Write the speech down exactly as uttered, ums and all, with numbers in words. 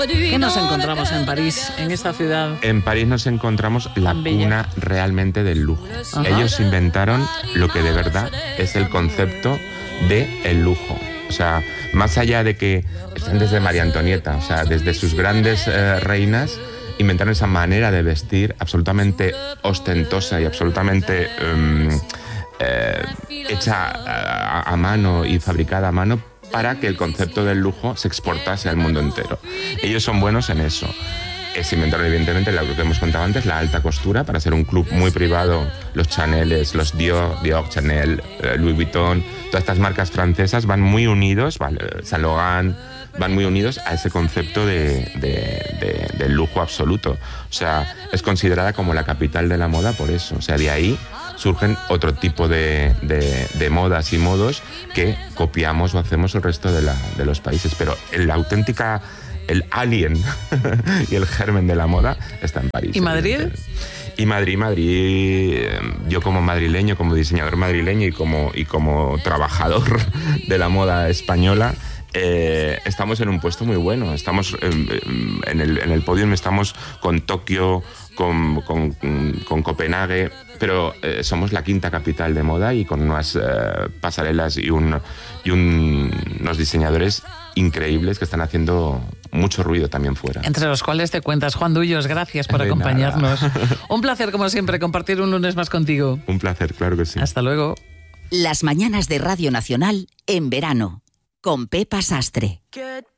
¿Qué nos encontramos en París, en esta ciudad? En París nos encontramos la Bella. cuna realmente del lujo. Ajá. Ellos inventaron lo que de verdad es el concepto de el lujo. O sea, más allá de que están desde María Antonieta, o sea, desde sus grandes eh, reinas, inventaron esa manera de vestir absolutamente ostentosa y absolutamente um, eh, hecha a, a mano y fabricada a mano para que el concepto del lujo se exportase al mundo entero. Ellos son buenos en eso. Se inventaron, evidentemente, lo que hemos contado antes, la alta costura, para ser un club muy privado. Los Chaneles, los Dior, Dior, Chanel, Louis Vuitton, todas estas marcas francesas van muy unidos, vale, Saint Laurent, van muy unidos a ese concepto de, de, de, de lujo absoluto. O sea, es considerada como la capital de la moda por eso. O sea, de ahí surgen otro tipo de, de, de modas y modos que copiamos o hacemos el resto de, la, de los países. Pero la auténtica, el alien y el germen de la moda está en París. ¿Y Madrid? Y Madrid, Madrid, yo como madrileño, como diseñador madrileño y como, y como trabajador de la moda española, Eh, estamos en un puesto muy bueno. Estamos eh, en el, en el podium, estamos con Tokio, con, con, con Copenhague, pero eh, somos la quinta capital de moda y con unas eh, pasarelas y, un, y un, unos diseñadores increíbles que están haciendo mucho ruido también fuera. Entre los cuales te cuentas. Juan Dullos, gracias por De acompañarnos. nada. Un placer, como siempre, compartir un lunes más contigo. Un placer, claro que sí. Hasta luego. Las mañanas de Radio Nacional en verano, con Pepa Sastre. Good